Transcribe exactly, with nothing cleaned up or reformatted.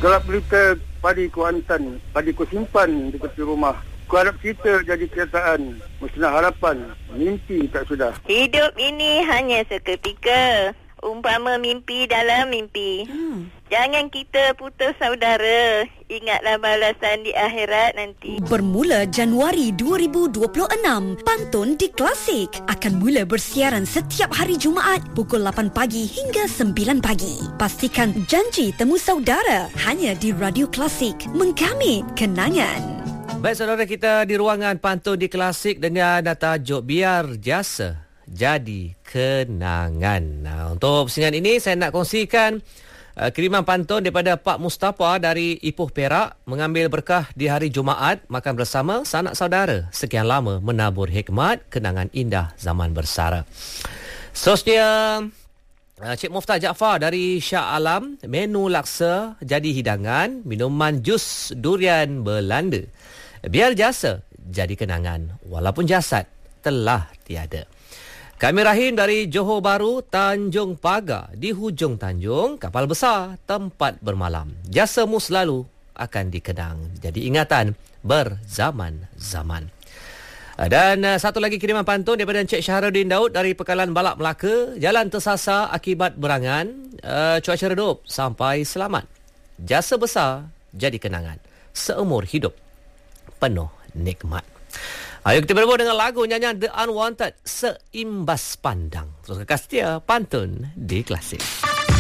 Kalau berita padi Kuantan, padi ku simpan di tepi rumah. Ku harap kita jadi kenyataan, musnah harapan, mimpi tak sudah. Hidup ini hanya seketika, umpama mimpi dalam mimpi. Hmm. Jangan kita putus saudara, ingatlah balasan di akhirat nanti. Bermula Januari dua ribu dua puluh enam, Pantun di Klasik akan mula bersiaran setiap hari Jumaat pukul lapan pagi hingga sembilan pagi. Pastikan janji temu saudara hanya di Radio Klasik, menggamit kenangan. Baik saudara, kita di ruangan Pantun di Klasik dengan tajuk Biar Jasa Jadi Kenangan. Nah, untuk pusingan ini saya nak kongsikan uh, kiriman pantun daripada Pak Mustafa dari Ipoh Perak, mengambil berkah di hari Jumaat, makan bersama sanak saudara. Sekian lama menabur hikmat, kenangan indah zaman bersara. Seterusnya uh, Cik Muftah Jaafar dari Shah Alam, menu laksa jadi hidangan, minuman jus durian Belanda. Biar jasa jadi kenangan, walaupun jasad telah tiada. Kami Rahim dari Johor Bahru, Tanjung Pagar. Di hujung Tanjung, kapal besar tempat bermalam. Jasamu selalu akan dikenang, jadi ingatan berzaman-zaman. Dan uh, satu lagi kiriman pantun daripada Encik Syahrudin Daud dari Pekalan Balak Melaka. Jalan tersasar akibat berangan, uh, cuaca redup sampai selamat. Jasa besar jadi kenangan, seumur hidup penuh nikmat. Ayo kita berburu dengan lagu nyanyian The Unwanted, Seimbas Pandang. Terus kekasih dia Pantun di Klasik.